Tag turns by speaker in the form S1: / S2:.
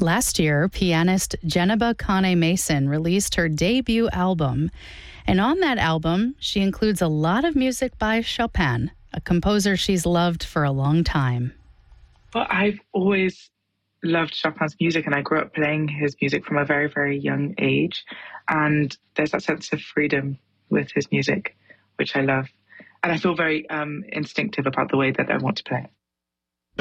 S1: Last year, pianist Jeneba Kane Mason released her debut album. And on that album, she includes a lot of music by Chopin, a composer she's loved for a long time.
S2: Well, I've always loved Chopin's music, and I grew up playing his music from a very, very young age. And there's that sense of freedom with his music, which I love. And I feel very instinctive about the way that I want to play it.